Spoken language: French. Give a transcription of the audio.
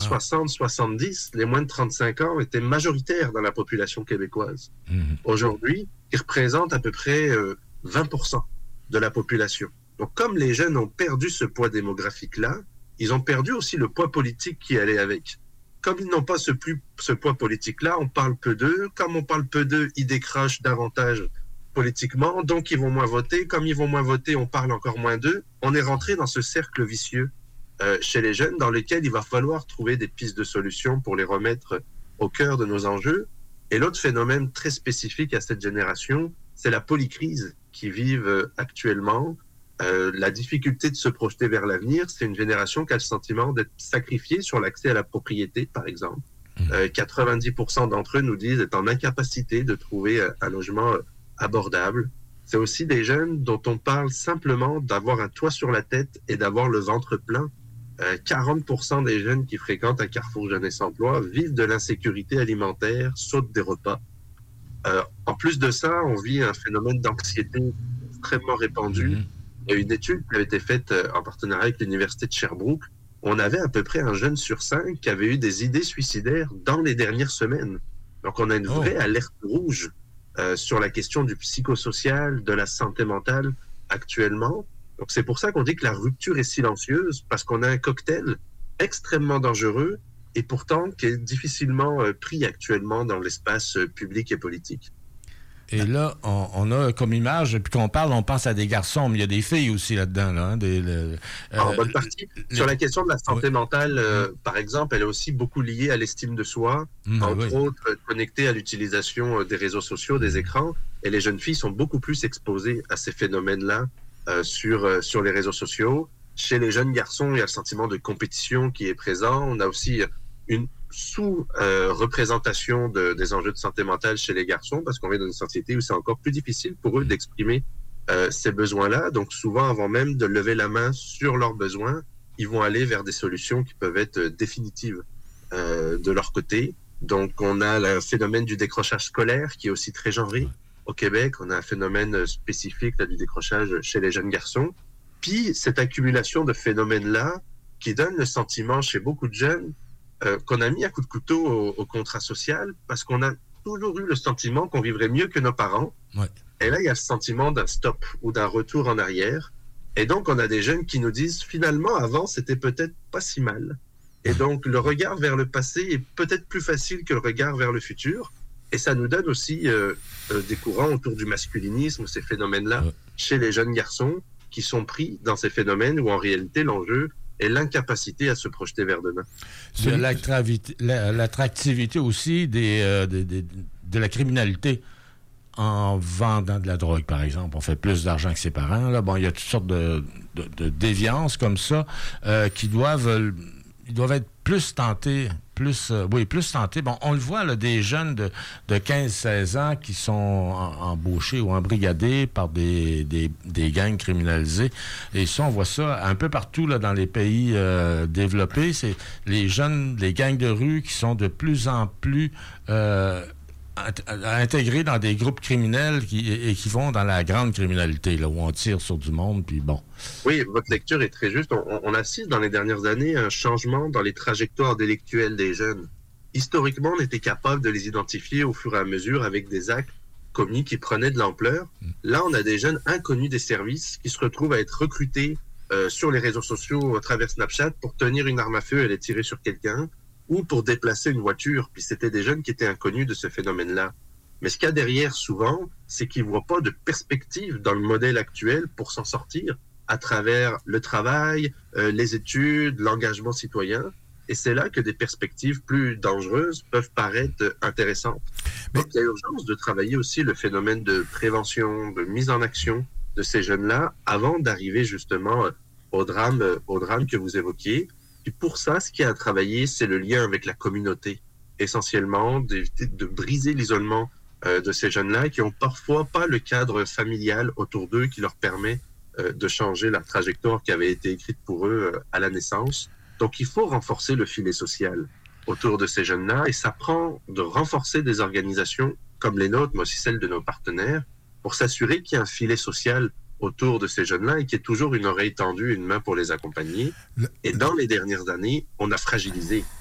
60-70, les moins de 35 ans étaient majoritaires dans la population québécoise. Aujourd'hui, ils représentent à peu près 20% de la population. Donc, comme les jeunes ont perdu ce poids démographique-là, ils ont perdu aussi le poids politique qui allait avec. Comme ils n'ont pas ce poids politique-là, on parle peu d'eux. Comme on parle peu d'eux, ils décrochent davantage politiquement, donc ils vont moins voter. Comme ils vont moins voter, on parle encore moins d'eux. On est rentré dans ce cercle vicieux chez les jeunes dans lequel il va falloir trouver des pistes de solutions pour les remettre au cœur de nos enjeux. Et l'autre phénomène très spécifique à cette génération, c'est la polycrise qu'ils vivent actuellement. La difficulté de se projeter vers l'avenir, c'est une génération qui a le sentiment d'être sacrifiée sur l'accès à la propriété, par exemple. 90% d'entre eux nous disent être en incapacité de trouver un logement abordable. C'est aussi des jeunes dont on parle simplement d'avoir un toit sur la tête et d'avoir le ventre plein. 40% des jeunes qui fréquentent un carrefour jeunesse emploi vivent de l'insécurité alimentaire, sautent des repas. En plus de ça, on vit un phénomène d'anxiété extrêmement répandu. Il y a une étude qui avait été faite en partenariat avec l'Université de Sherbrooke. On avait à peu près un jeune sur 5 qui avait eu des idées suicidaires dans les dernières semaines. Donc, on a une vraie alerte rouge sur la question du psychosocial, de la santé mentale actuellement. Donc, c'est pour ça qu'on dit que la rupture est silencieuse, parce qu'on a un cocktail extrêmement dangereux et pourtant qui est difficilement pris actuellement dans l'espace public et politique. Et là, on a comme image, depuis qu'on parle, on pense à des garçons, mais il y a des filles aussi là-dedans. Là, en bonne partie. Sur la question de la santé mentale, par exemple, elle est aussi beaucoup liée à l'estime de soi, entre autres connectée à l'utilisation des réseaux sociaux, des écrans. Et les jeunes filles sont beaucoup plus exposées à ces phénomènes-là sur les réseaux sociaux. Chez les jeunes garçons, il y a le sentiment de compétition qui est présent. On a aussi une sous-représentation des enjeux de santé mentale chez les garçons, parce qu'on vit dans une société où c'est encore plus difficile pour eux d'exprimer ces besoins-là. Donc souvent, avant même de lever la main sur leurs besoins, ils vont aller vers des solutions qui peuvent être définitives de leur côté. Donc on a le phénomène du décrochage scolaire qui est aussi très genré. Au Québec, on a un phénomène spécifique là, du décrochage chez les jeunes garçons. Puis cette accumulation de phénomènes-là qui donne le sentiment chez beaucoup de jeunes qu'on a mis à coup de couteau au contrat social, parce qu'on a toujours eu le sentiment qu'on vivrait mieux que nos parents. Et là, il y a le sentiment d'un stop ou d'un retour en arrière. Et donc, on a des jeunes qui nous disent, finalement, avant, c'était peut-être pas si mal. Et donc, le regard vers le passé est peut-être plus facile que le regard vers le futur. Et ça nous donne aussi des courants autour du masculinisme, ces phénomènes-là, chez les jeunes garçons qui sont pris dans ces phénomènes où, en réalité, l'enjeu et l'incapacité à se projeter vers demain. C'est l'attractivité aussi de la criminalité en vendant de la drogue, par exemple. On fait plus d'argent que ses parents. Là. Bon, il y a toutes sortes de déviances comme ça qui doivent être plus tentés. Plus tentés. Bon, on le voit, là, des jeunes de 15-16 ans qui sont embauchés ou embrigadés par des gangs criminalisés. Et ça, on voit ça un peu partout là, dans les pays développés. C'est les jeunes, les gangs de rue qui sont de plus en plus intégrés dans des groupes criminels qui vont dans la grande criminalité, là, où on tire sur du monde, puis bon. Oui, votre lecture est très juste. On assiste dans les dernières années à un changement dans les trajectoires délictuelles des jeunes. Historiquement, on était capable de les identifier au fur et à mesure avec des actes commis qui prenaient de l'ampleur. Là, on a des jeunes inconnus des services qui se retrouvent à être recrutés sur les réseaux sociaux à travers Snapchat pour tenir une arme à feu et aller tirer sur quelqu'un, ou pour déplacer une voiture, puis c'était des jeunes qui étaient inconnus de ce phénomène-là. Mais ce qu'il y a derrière, souvent, c'est qu'ils ne voient pas de perspective dans le modèle actuel pour s'en sortir à travers le travail, les études, l'engagement citoyen. Et c'est là que des perspectives plus dangereuses peuvent paraître intéressantes. Donc, il y a urgence de travailler aussi le phénomène de prévention, de mise en action de ces jeunes-là avant d'arriver justement au drame que vous évoquiez. Et pour ça, ce qu'il y a à travailler, c'est le lien avec la communauté, essentiellement, d'éviter de briser l'isolement de ces jeunes-là qui ont parfois pas le cadre familial autour d'eux qui leur permet de changer la trajectoire qui avait été écrite pour eux à la naissance. Donc, il faut renforcer le filet social autour de ces jeunes-là et ça prend de renforcer des organisations comme les nôtres, mais aussi celles de nos partenaires, pour s'assurer qu'il y a un filet social autour de ces jeunes-là et qu'il y ait toujours une oreille tendue, une main pour les accompagner. Et dans les dernières années, on a fragilisé